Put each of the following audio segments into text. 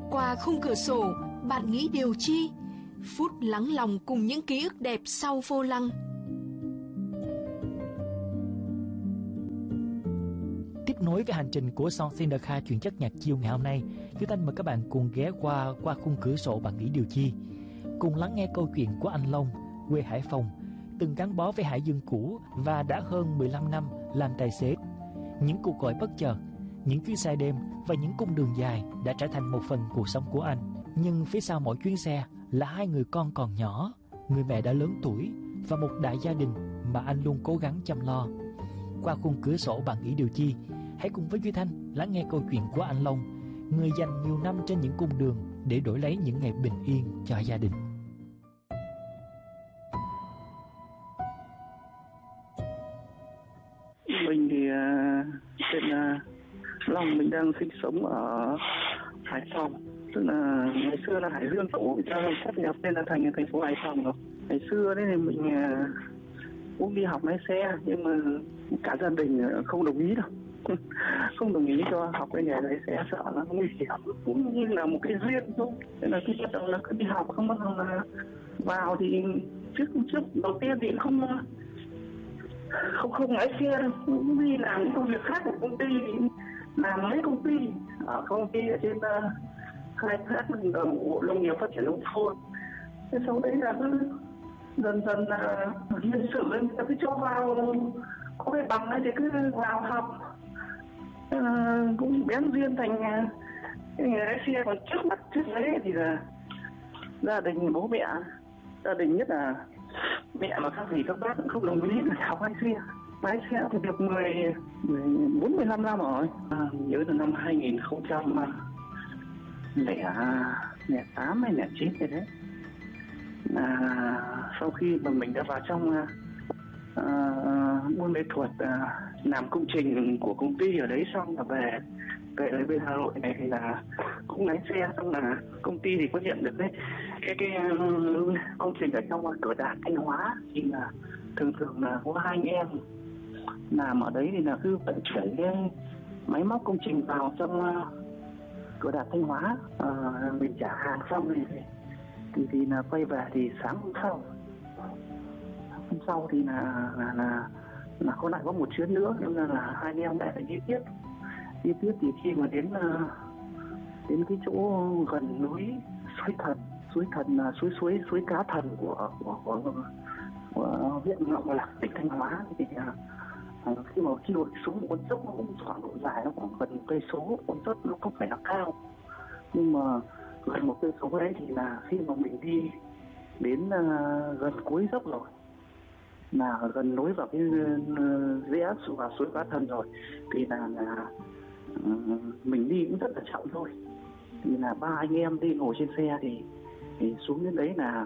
Qua khung cửa sổ, bạn nghĩ điều chi? Phút lắng lòng cùng những ký ức đẹp sau vô lăng. Tiếp nối với hành trình của Son Sindaca chuyển chất nhạc chiều ngày hôm nay, Duy Thanh mời các bạn cùng ghé qua khung cửa sổ bạn nghĩ điều chi, cùng lắng nghe câu chuyện của anh Long, quê Hải Phòng, từng gắn bó với Hải Dương cũ và đã hơn 15 năm làm tài xế. Những cuộc gọi bất chợt, những chuyến xe đêm và những cung đường dài đã trở thành một phần cuộc sống của anh. Nhưng phía sau mỗi chuyến xe là 2 người con còn nhỏ, người mẹ đã lớn tuổi và một đại gia đình mà anh luôn cố gắng chăm lo. Qua khung cửa sổ bạn nghĩ điều chi, hãy cùng với Duy Thanh lắng nghe câu chuyện của anh Long, người dành nhiều năm trên những cung đường để đổi lấy những ngày bình yên cho gia đình. Mình thì tên là Long, mình đang sinh sống ở Hải Phòng. Tức là ngày xưa là Hải Dương cũ, sắp nhập tên là thành phố Hải Phòng rồi. Ngày xưa đấy thì mình cũng đi học lái xe, nhưng mà cả gia đình không đồng ý đâu. Không đồng ý cho học cái nghề lái xe, sợ nó nguy hiểm, cũng như là một cái duyên thôi. Thế là khi bắt đầu là cứ đi học, không bắt đầu là vào thì trước đầu tiên thì không lái xe đâu, cũng đi làm những công việc khác của công ty, thì làm mấy công ty ở công ty ở trên khai thác bộ nông nghiệp phát triển nông thôn. Thế sau đấy là cứ dần là nhân sự người ta cứ cho vào, có cái bằng ấy thì cứ vào học, cũng bén duyên thành cái nghề lái xe. Còn trước đấy thì là gia đình bố mẹ, gia đình nhất là mẹ mà các dì các bác cũng không đồng ý là học lái xe. Lái xe thì được 15 năm rồi. Nhớ là năm 2008 hay 2009 gì đấy, là sau khi mà mình đã vào trong buôn mê thuật, làm công trình của công ty ở đấy, xong là về ở bên Hà Nội này thì là cũng lái xe. Xong là công ty thì có nhận được đấy cái công trình ở trong Cửa Đạt Thanh Hóa, thì là thường là có 2 anh em làm ở đấy, thì là cứ vận chuyển cái máy móc công trình vào trong Cửa Đạt Thanh Hóa. Mình trả hàng xong thì là quay về thì sáng hôm sau thì là có lại có một chuyến nữa, nên là 2 anh em lại phải đi tiếp. Thì khi mà đến cái chỗ gần núi suối Cá Thần của huyện Ngọc Lặc, tỉnh Thanh Hóa, thì khi mà lội xuống một con dốc, nó cũng khoảng độ dài, nó khoảng gần 1 cây số. Con dốc nó không phải là cao, nhưng mà gần 1 cây số đấy thì là khi mà mình đi đến gần cuối dốc rồi, là gần nối vào cái rẽ vào suối Cá Thần rồi, thì là mình đi cũng rất là chậm thôi. Thì là 3 anh em đi ngồi trên xe thì xuống đến đấy là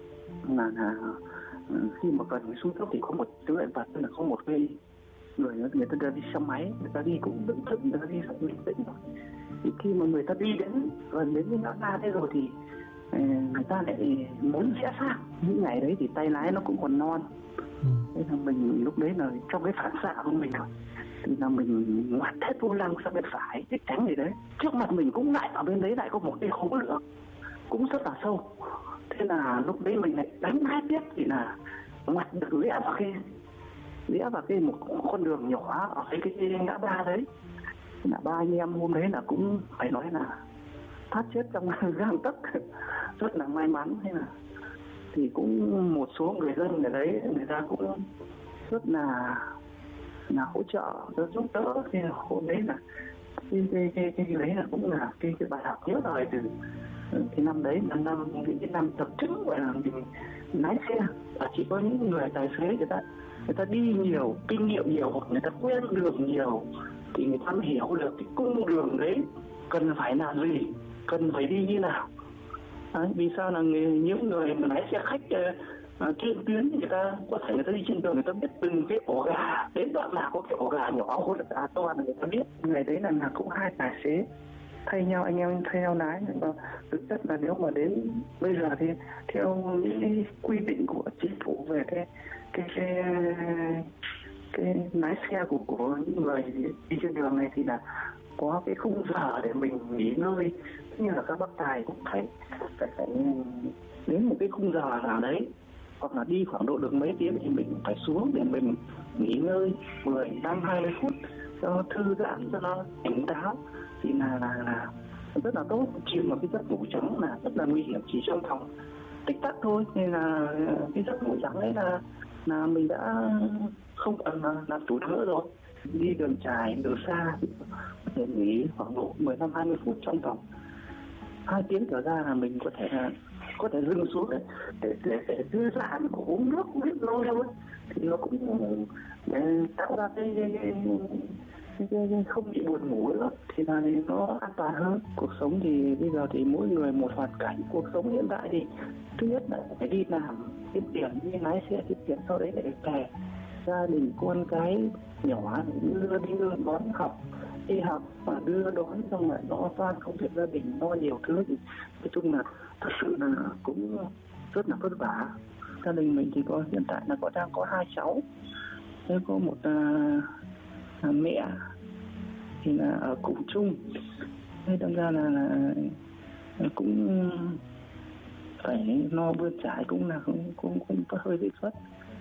khi mà gần xuống dốc thì có một thứ loại vật, tức là có một cái người ta đi xe máy, người ta đi cũng vững thực, người ta đi rất bình tĩnh rồi. Thì khi mà người ta đi đến gần đến cái ngã ba thế rồi thì người ta lại muốn rẽ sang. Những ngày đấy thì tay lái nó cũng còn non, thế là mình lúc đấy là trong cái phản xạ của mình rồi, thì là mình ngoặt hết vô lăng sang bên phải để tránh gì đấy. Trước mặt mình cũng lại ở bên đấy lại có một cái hố nữa cũng rất là sâu, thế là lúc đấy mình lại đánh hai tiếp, thì là ngoặt được rẽ vào cái một con đường nhỏ ở cái ngã ba đấy. Là 3 anh em hôm đấy là cũng phải nói là thoát chết trong gang tấc, rất là may mắn. Thế là thì cũng một số người dân ở đấy, người ta cũng rất là hỗ trợ, giúp đỡ. Thì hôm đấy là cái đấy là cũng là cái bài học nhớ đời từ cái năm đấy, là cái năm tập chứng gọi là mình lái xe. Và chỉ có những người tài xế người ta đi nhiều, kinh nghiệm nhiều, hoặc người ta quen đường nhiều, thì người ta mới hiểu được cái cung đường đấy cần phải làm gì, cần phải đi như nào. Đấy, vì sao là những người mà lái xe khách chuyên tuyến thì người ta đi trên đường, người ta biết từng cái ổ gà, đến đoạn nào có cái ổ gà nhỏ hoặc là gà to là người ta biết. Ngày đấy là cũng 2 tài xế thay nhau, anh em thay nhau lái. Và thực chất là nếu mà đến bây giờ thì theo những quy định của chính phủ về cái lái xe của những người đi trên đường này, thì là có cái khung giờ để mình nghỉ ngơi, như là các bác tài cũng phải đến một cái khung giờ nào đấy, hoặc là đi khoảng độ được mấy tiếng thì mình phải xuống để mình nghỉ ngơi 15-20 phút cho thư giãn, cho nó tỉnh táo, thì là rất là tốt. Chìm vào cái giấc ngủ trắng là rất là nguy hiểm, chỉ trong vòng tích tắc thôi. Nên là cái giấc ngủ trắng đấy là mình đã không cần là chủ nữa rồi. Đi đường dài, đường xa thì có thể nghỉ khoảng độ 15-20 phút, trong vòng 2 tiếng trở ra là mình có thể dừng xuống để thư giãn, uống nước, uống hết lâu đâu ấy, thì nó cũng để tạo ra cái không bị buồn ngủ nữa, thì là nó an toàn hơn. Cuộc sống thì bây giờ thì mỗi người một hoàn cảnh. Cuộc sống hiện tại thì thứ nhất là phải đi làm kiếm tiền, đi lái xe kiếm tiền, sau đấy lại về gia đình con cái nhỏ đưa đi đón học, đi học và đưa đón, xong rồi lo toan công việc gia đình, lo nhiều thứ, thì nói chung là thật sự là cũng rất là vất vả. Gia đình mình thì hiện tại là đang có 2 cháu, thế có một mẹ thì là ở cùng chung, thế đâm ra là cũng phải lo bươn trải, cũng có hơi bị vất.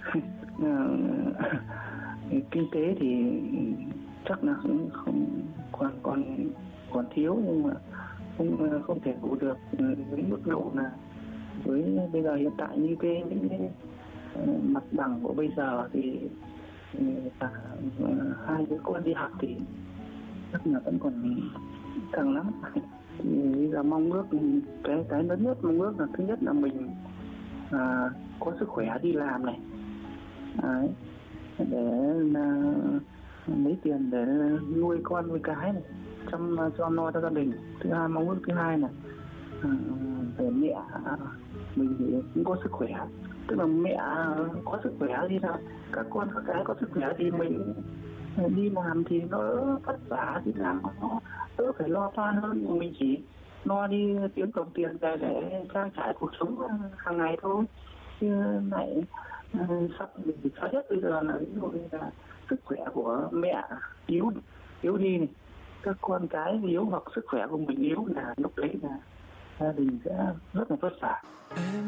Kinh tế thì chắc là không còn thiếu, nhưng mà không thể đủ được với mức độ là với bây giờ hiện tại như những cái mặt bằng của bây giờ thì cả 2 đứa con đi học thì chắc là vẫn còn căng lắm. Thì bây giờ mong ước cái lớn nhất mong ước là thứ nhất là mình có sức khỏe đi làm này, đấy, để lấy tiền để nuôi con nuôi cái này, cho lo cho gia đình. Thứ hai, mong ước thứ hai là về mẹ mình thì cũng có sức khỏe, tức là mẹ có sức khỏe thì là các con các cái có sức khỏe thì mình đi làm thì nó vất vả, đi làm nó đỡ phải lo toan hơn. Mình chỉ lo đi kiếm đồng tiền để trang trải cuộc sống hàng ngày thôi, chứ lại sắp mình sợ nhất bây giờ là ví dụ như là sức khỏe của mẹ yếu đi này, các con cái yếu, hoặc sức khỏe của mình yếu, là lúc đấy là gia đình sẽ rất là vất vả.